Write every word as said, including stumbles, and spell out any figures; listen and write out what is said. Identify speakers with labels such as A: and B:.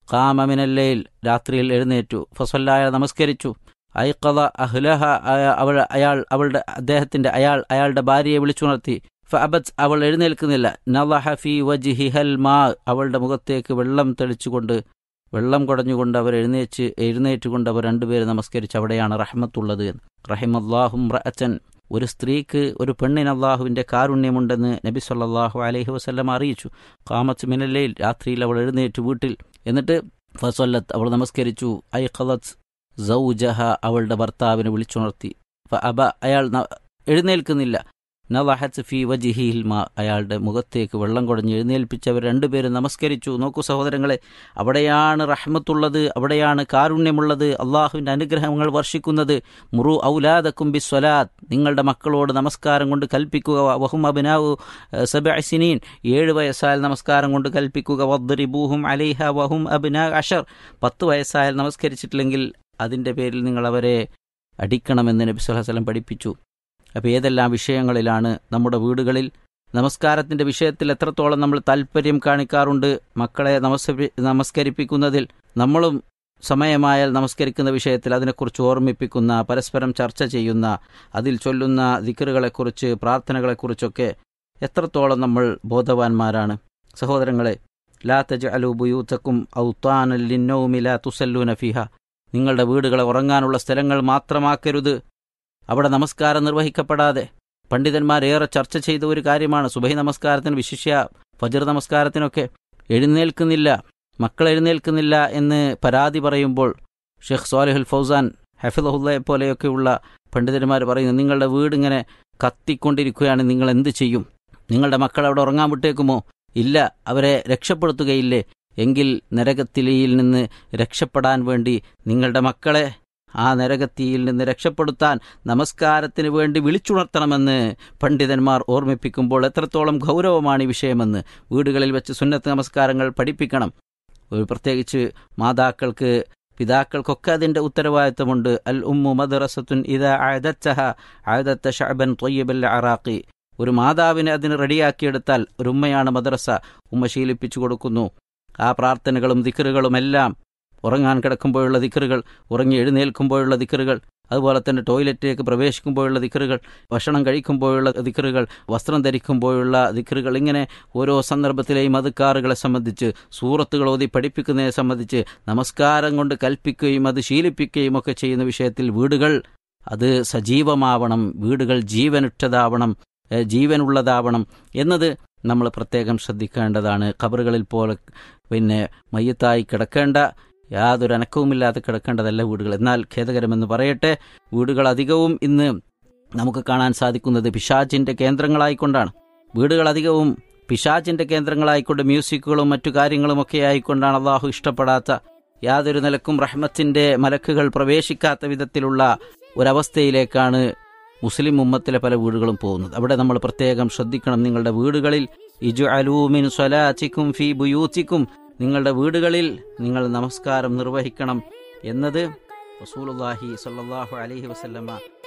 A: ഖാമ മിനൽ ലൈൽ, രാത്രിയിൽ എഴുന്നേറ്റു, ഫസല്ലായ നമസ്കരിച്ചു, ഐഖദ അഹ്ലഹ, അവൾ അയാൾ അവളുടെ അദ്ദേഹത്തിന്റെ അയാൾ അയാളുടെ ഭാര്യയെ വിളിച്ചുണർത്തി, ഫഅബത്, അവൾ എഴുന്നേൽക്കുന്നില്ല, നളഹ ഫീ വജ്ഹിഹൽ മാ, അവളുടെ മുഖത്തേക്ക് വെള്ളം തെളിച്ചുകൊണ്ട് വെള്ളം കുടഞ്ഞുകൊണ്ട് അവർ എഴുന്നേറ്റ് എഴുന്നേറ്റുകൊണ്ട് അവർ രണ്ടുപേരും നമസ്കരിച്ച്. അവിടെയാണ് റഹ്മത്തുള്ളത്. റഹിമല്ലാഹു ഇംറഅതൻ, ഒരു സ്ത്രീക്ക്, ഒരു പെണ്ണിന് അള്ളാഹുവിൻ്റെ കാരുണ്യമുണ്ടെന്ന് നബി സല്ലല്ലാഹു അലൈഹി വസല്ലം അറിയിച്ചു. ഖാമത്ത് മിനൽ ലൈൽ, രാത്രിയിൽ അവൾ എഴുന്നേറ്റു വീട്ടിൽ, എന്നിട്ട് ഫസല്ലത്ത്, അവൾ നമസ്കരിച്ചു, ഐഖദത് സൗജഹ, അവളുടെ ഭർത്താവിനെ വിളിച്ചുണർത്തി, ഫഅബ, അയാൾ എഴുന്നേൽക്കുന്നില്ല, നളഹത് ഫീ വജ്ഹിഹിൽ മാ, അയാളുടെ മുഖത്തേക്ക് വെള്ളം കുടഞ്ഞ് എഴുന്നേൽപ്പിച്ചവർ രണ്ടുപേരും നമസ്കരിച്ചു. നോക്കൂ സഹോദരങ്ങളെ, അവിടെയാണ് റഹ്മത്തുള്ളത്, അവിടെയാണ് കാരുണ്യമുള്ളത്, അള്ളാഹുവിൻ്റെ അനുഗ്രഹങ്ങൾ വർഷിക്കുന്നത്. മുറു ഔലാദക്കും ബിസ്വലാത്ത്, നിങ്ങളുടെ മക്കളോട് നമസ്കാരം കൊണ്ട് കൽപ്പിക്കുക. വഹും അബ്നാഉ സബ്ഇ സിനീൻ, ഏഴ് വയസ്സായാൽ നമസ്കാരം കൊണ്ട് കൽപ്പിക്കുക. വദ്രിബൂഹും അലൈഹ വഹും അബ്നാ അശർ, പത്ത് വയസ്സായാൽ നമസ്കരിച്ചിട്ടില്ലെങ്കിൽ അതിൻ്റെ പേരിൽ നിങ്ങൾ അവരെ അടിക്കണമെന്ന് നബി സല്ലല്ലാഹു അലൈഹി വസല്ലം പഠിപ്പിച്ചു. അപ്പോൾ ഏതെല്ലാം വിഷയങ്ങളിലാണ് നമ്മുടെ വീടുകളിൽ നമസ്കാരത്തിൻ്റെ വിഷയത്തിൽ എത്രത്തോളം നമ്മൾ താല്പര്യം കാണിക്കാറുണ്ട്. മക്കളെ നമസ്കരി നമസ്കരിപ്പിക്കുന്നതിൽ നമ്മളും സമയമായാൽ നമസ്കരിക്കുന്ന വിഷയത്തിൽ അതിനെക്കുറിച്ച് ഓർമ്മിപ്പിക്കുന്ന, പരസ്പരം ചർച്ച ചെയ്യുന്ന, അതിൽ ചൊല്ലുന്ന ദിക്റുകളെക്കുറിച്ച്, പ്രാർത്ഥനകളെക്കുറിച്ചൊക്കെ എത്രത്തോളം നമ്മൾ ബോധവാന്മാരാണ്. സഹോദരങ്ങളെ, ലാ തജ്അലൂ ബുയൂതക്കും ഔതാനൻ ലിന്നൗമി ലാ തുസല്ലൂന ഫീഹ, നിങ്ങളുടെ വീടുകളെ ഉറങ്ങാനുള്ള സ്ഥലങ്ങൾ മാത്രമാക്കരുത്, അവിടെ നമസ്കാരം നിർവഹിക്കപ്പെടാതെ. പണ്ഡിതന്മാരേറെ ചർച്ച ചെയ്ത ഒരു കാര്യമാണ്. സുബഹി നമസ്കാരത്തിന്, വിശിഷ്യ ഫജ്ർ നമസ്കാരത്തിനൊക്കെ എഴുന്നേൽക്കുന്നില്ല, മക്കൾ എഴുന്നേൽക്കുന്നില്ല എന്ന് പരാതി പറയുമ്പോൾ ഷെയ്ഖ് സ്വാലിഹുൽ ഫൗസാൻ ഹഫിളഹുല്ലയെ പോലെയൊക്കെയുള്ള പണ്ഡിതന്മാർ പറയുന്നു, നിങ്ങളുടെ വീട് ഇങ്ങനെ കത്തിക്കൊണ്ടിരിക്കുകയാണ്, നിങ്ങൾ എന്ത് ചെയ്യും? നിങ്ങളുടെ മക്കൾ അവിടെ ഉറങ്ങാൻ വിട്ടേക്കുമോ? ഇല്ല, അവരെ രക്ഷപ്പെടുത്തുകയില്ലേ? എങ്കിൽ നരകത്തിയിൽ നിന്ന് രക്ഷപ്പെടാൻ വേണ്ടി നിങ്ങളുടെ മക്കളെ ആ നരകത്തിയിൽ നിന്ന് രക്ഷപ്പെടുത്താൻ നമസ്കാരത്തിന് വേണ്ടി വിളിച്ചുണർത്തണമെന്ന് പണ്ഡിതന്മാർ ഓർമ്മിപ്പിക്കുമ്പോൾ എത്രത്തോളം ഗൗരവമാണ് ഈ വിഷയമെന്ന്. വീടുകളിൽ വെച്ച് സുന്നത്ത് നമസ്കാരങ്ങൾ പഠിപ്പിക്കണം. ഒരു പ്രത്യേകിച്ച് മാതാക്കൾക്ക്, പിതാക്കൾക്കൊക്കെ അതിൻ്റെ ഉത്തരവാദിത്തമുണ്ട്. അൽ ഉമ്മു മദ്റസത്തുൻ ഇദാ അഅദത്തഹ അഅദത്ത ശഅബൻ ത്വയ്യിബൽ അറാഖി, ഒരു മാതാവിനെ അതിന് റെഡിയാക്കിയെടുത്താൽ ഒരു ഉമ്മയാണ് മദ്രസ. ഉമ്മ ശീലിപ്പിച്ചു കൊടുക്കുന്നു. ആ പ്രാർത്ഥനകളും ദിക്റുകളുമെല്ലാം, ഉറങ്ങാൻ കിടക്കുമ്പോഴുള്ള ദിക്റുകൾ, ഉറങ്ങി എഴുന്നേൽക്കുമ്പോഴുള്ള ദിക്റുകൾ, അതുപോലെ തന്നെ ടോയ്ലറ്റിലേക്ക് പ്രവേശിക്കുമ്പോഴുള്ള ദിക്റുകൾ, ഭക്ഷണം കഴിക്കുമ്പോഴുള്ള ദിക്റുകൾ, വസ്ത്രം ധരിക്കുമ്പോഴുള്ള ദിക്റുകൾ, ഇങ്ങനെ ഓരോ സന്ദർഭത്തിലെയും അദ്കാറുകളെ സംബന്ധിച്ച്, സൂറത്തുകൾ ഓതി പഠിപ്പിക്കുന്നതിനെ സംബന്ധിച്ച്, നമസ്കാരം കൊണ്ട് കൽപ്പിക്കുകയും അത് ശീലിപ്പിക്കുകയും ഒക്കെ ചെയ്യുന്ന വിഷയത്തിൽ വീടുകൾ അത് സജീവമാവണം, വീടുകൾ ജീവനുറ്റതാവണം, ജീവനുള്ളതാവണം എന്നത് നമ്മൾ പ്രത്യേകം ശ്രദ്ധിക്കേണ്ടതാണ്. ഖബറുകളിൽ പോലെ പിന്നെ മയ്യത്തായി കിടക്കേണ്ട, യാതൊരു അനക്കവുമില്ലാതെ കിടക്കേണ്ടതല്ല വീടുകൾ. എന്നാൽ ഖേദകരമെന്ന് പറയട്ടെ, വീടുകൾ അധികവും ഇന്ന് നമുക്ക് കാണാൻ സാധിക്കുന്നത് പിശാചിൻ്റെ കേന്ദ്രങ്ങളായിക്കൊണ്ടാണ്. വീടുകൾ അധികവും പിശാചിൻ്റെ കേന്ദ്രങ്ങളായിക്കൊണ്ട് മ്യൂസിക്കുകളും മറ്റു കാര്യങ്ങളുമൊക്കെ ആയിക്കൊണ്ടാണ് അള്ളാഹു ഇഷ്ടപ്പെടാത്ത, യാതൊരു നിലക്കും റഹ്മത്തിൻ്റെ മലക്കുകൾ പ്രവേശിക്കാത്ത വിധത്തിലുള്ള ഒരവസ്ഥയിലേക്കാണ് മുസ്ലിം ഉമ്മത്തിലെ പല വീടുകളും പോകുന്നത്. അവിടെ നമ്മൾ പ്രത്യേകം ശ്രദ്ധിക്കണം. നിങ്ങളുടെ വീടുകളിൽ ഇജ്അലൂ മിൻ സ്വലാത്തിക്കും ഫീ ബുയൂത്തിക്കും, നിങ്ങളുടെ വീടുകളിൽ നിങ്ങൾ നമസ്കാരം നിർവഹിക്കണം എന്നത് റസൂലുള്ളാഹി സ്വല്ലല്ലാഹു അലൈഹി വസല്ലമ